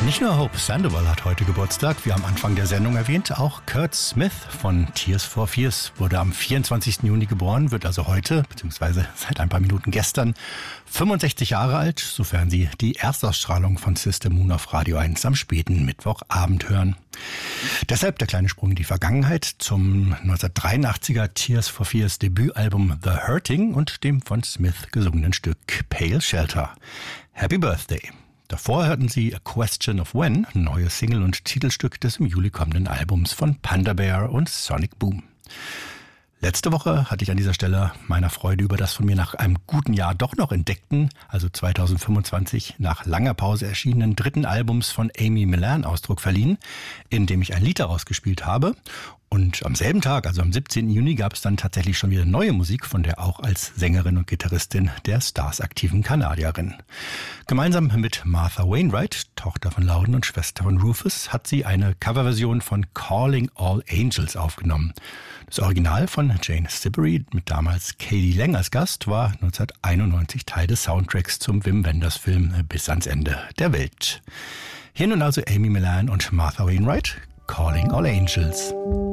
Nicht nur Hope Sandoval hat heute Geburtstag, wie am Anfang der Sendung erwähnt, auch Kurt Smith von Tears for Fears wurde am 24. Juni geboren, wird also heute, beziehungsweise seit ein paar Minuten gestern, 65 Jahre alt, sofern Sie die Erstausstrahlung von Sister Moon auf Radio 1 am späten Mittwochabend hören. Deshalb der kleine Sprung in die Vergangenheit zum 1983er Tears for Fears Debütalbum The Hurting und dem von Smith gesungenen Stück Pale Shelter. Happy Birthday! Davor hörten Sie A Question of When, neues Single und Titelstück des im Juli kommenden Albums von Panda Bear und Sonic Boom. Letzte Woche hatte ich an dieser Stelle meiner Freude über das von mir nach einem guten Jahr doch noch entdeckten, also 2025 nach langer Pause erschienenen dritten Albums von Amy Millan Ausdruck verliehen, in dem ich ein Lied daraus gespielt habe. Und am selben Tag, also am 17. Juni, gab es dann tatsächlich schon wieder neue Musik von der auch als Sängerin und Gitarristin der Stars aktiven Kanadierin. Gemeinsam mit Martha Wainwright, Tochter von Loudon und Schwester von Rufus, hat sie eine Coverversion von Calling All Angels aufgenommen. Das Original von Jane Siberry mit damals Katie Lang als Gast war 1991 Teil des Soundtracks zum Wim Wenders Film Bis ans Ende der Welt. Hier nun also Amy Millan und Martha Wainwright, Calling All Angels.